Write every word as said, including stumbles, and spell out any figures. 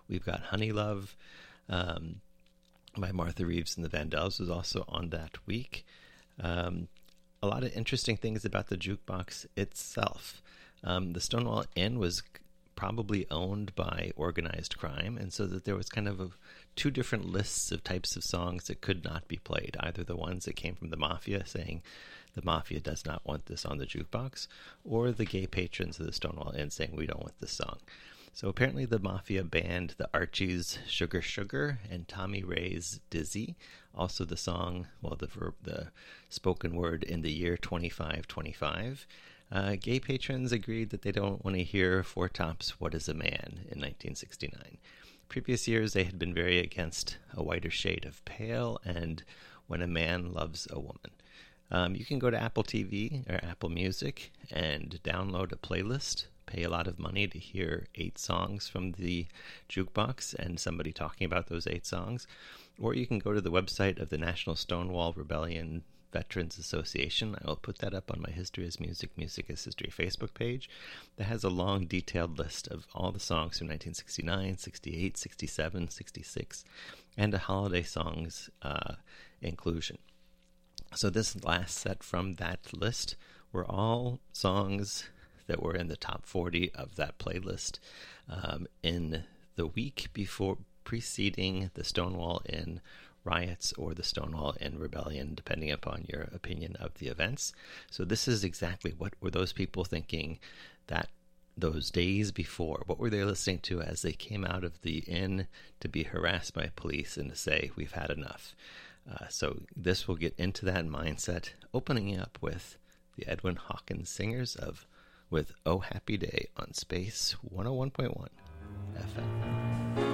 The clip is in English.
We've got Honey Love um, by Martha Reeves and the Vandellas was also on that week. Um, a lot of interesting things about the jukebox itself. Um, the Stonewall Inn was probably owned by organized crime, and so that there was kind of a, two different lists of types of songs that could not be played, either the ones that came from the mafia saying the mafia does not want this on the jukebox, or the gay patrons of the Stonewall Inn saying we don't want this song. So apparently the mafia banned the Archies' Sugar Sugar and Tommy Ray's Dizzy, also the song, well, the verb, the spoken word In the Year twenty-five twenty-five. Uh, gay patrons agreed that they don't want to hear Four Tops' What is a Man in nineteen sixty-nine. Previous years they had been very against A Whiter Shade of Pale and When a Man Loves a Woman. Um, you can go to Apple T V or Apple Music and download a playlist, pay a lot of money to hear eight songs from the jukebox and somebody talking about those eight songs. Or you can go to the website of the National Stonewall Rebellion Veterans Association. I will put that up on my History is Music, Music is History Facebook page that has a long, detailed list of all the songs from nineteen sixty-nine, sixty-eight, sixty-seven, sixty-six, and a holiday songs uh, inclusion. So this last set from that list were all songs that were in the top forty of that playlist um, in the week before preceding the Stonewall Inn riots or the Stonewall Inn rebellion, depending upon your opinion of the events. So this is exactly what were those people thinking that those days before. What were they listening to as they came out of the inn to be harassed by police and to say, we've had enough? Uh, so this will get into that mindset, opening up with the Edwin Hawkins Singers of with Oh Happy Day on Space one oh one point one F M.